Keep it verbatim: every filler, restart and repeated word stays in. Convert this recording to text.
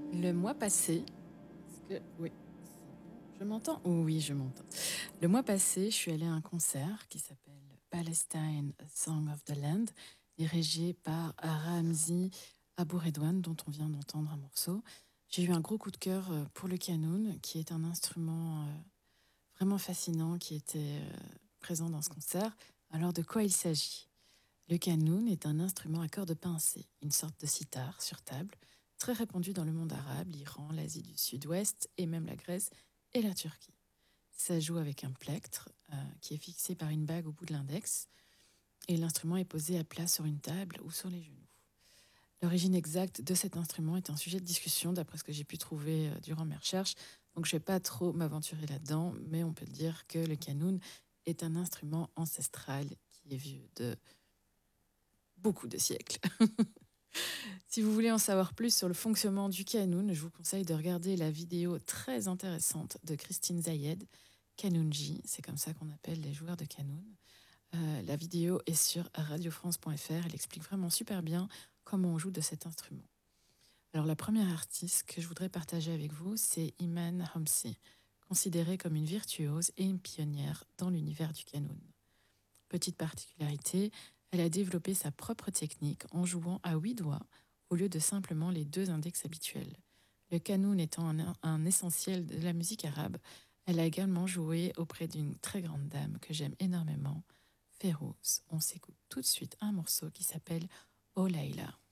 Le mois passé, est-ce que oui, c'est bon, je m'entends? Oui, je m'entends. Le mois passé, je suis allée à un concert qui s'appelle Palestine: A Song of the Land, dirigé par Ramzi Abouredouane, dont on vient d'entendre un morceau. J'ai eu un gros coup de cœur euh, pour le qanoun, qui est un instrument euh, vraiment fascinant qui était euh, présent dans ce concert. Alors, de quoi il s'agit? Le qanoun est un instrument à cordes pincées, une sorte de sitar sur table, très répandu dans le monde arabe, l'Iran, l'Asie du Sud-Ouest et même la Grèce et la Turquie. Ça joue avec un plectre euh, qui est fixé par une bague au bout de l'index et l'instrument est posé à plat sur une table ou sur les genoux. L'origine exacte de cet instrument est un sujet de discussion d'après ce que j'ai pu trouver euh, durant mes recherches, donc je ne vais pas trop m'aventurer là-dedans, mais on peut dire que le qanoun est un instrument ancestral qui est vieux de beaucoup de siècles. Si vous voulez en savoir plus sur le fonctionnement du qanoun, je vous conseille de regarder la vidéo très intéressante de Christine Zayed, Qanounji, c'est comme ça qu'on appelle les joueurs de qanoun. Euh, la vidéo est sur radio france point f r, elle explique vraiment super bien comment on joue de cet instrument. Alors la première artiste que je voudrais partager avec vous, c'est Iman Homsi, considérée comme une virtuose et une pionnière dans l'univers du qanoun. Petite particularité, elle a développé sa propre technique en jouant à huit doigts au lieu de simplement les deux index habituels. Le qanoun étant un, un essentiel de la musique arabe, elle a également joué auprès d'une très grande dame que j'aime énormément, Férouz. On s'écoute tout de suite un morceau qui s'appelle Oh Laïla.